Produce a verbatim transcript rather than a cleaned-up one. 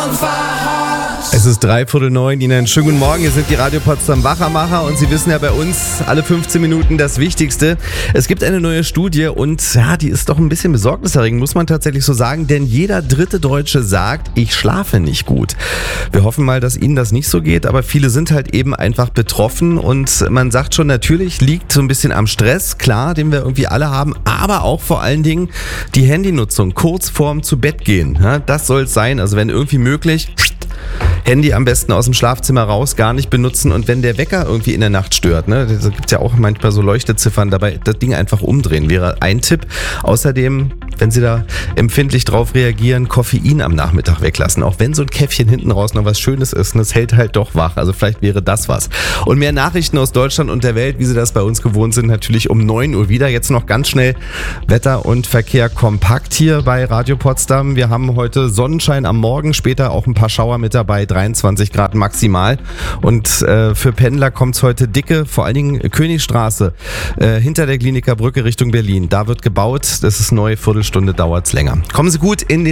Es ist dreiviertel neun, Ihnen einen schönen guten Morgen. Hier sind die Radio Potsdam Wachermacher und Sie wissen ja bei uns alle fünfzehn Minuten das Wichtigste. Es gibt eine neue Studie und ja, die ist doch ein bisschen besorgniserregend, muss man tatsächlich so sagen, denn jeder dritte Deutsche sagt, ich schlafe nicht gut. Wir hoffen mal, dass Ihnen das nicht so geht, aber viele sind halt eben einfach betroffen und man sagt schon, natürlich liegt so ein bisschen am Stress, klar, den wir irgendwie alle haben, aber auch vor allen Dingen die Handynutzung kurz vorm zu Bett gehen. Ja, das soll es sein, also wenn irgendwie möglich, Handy am besten aus dem Schlafzimmer raus, gar nicht benutzen und wenn der Wecker irgendwie in der Nacht stört, ne, da gibt es ja auch manchmal so Leuchteziffern dabei, das Ding einfach umdrehen wäre ein Tipp. Außerdem, wenn Sie da empfindlich drauf reagieren, Koffein am Nachmittag weglassen, auch wenn so ein Käffchen hinten raus noch was Schönes ist, und es hält halt doch wach, also vielleicht wäre das was. Und mehr Nachrichten aus Deutschland und der Welt, wie Sie das bei uns gewohnt sind, natürlich um neun Uhr wieder. Jetzt noch ganz schnell Wetter und Verkehr kompakt hier bei Radio Potsdam. Wir haben heute Sonnenschein am Morgen, später auch ein paar Schauer mit dabei, dreiundzwanzig Grad maximal. Und äh, für Pendler kommt es heute dicke, vor allen Dingen Königstraße, äh, hinter der Kliniker Brücke Richtung Berlin. Da wird gebaut, das ist neu, Viertelstunde dauert es länger. Kommen Sie gut in den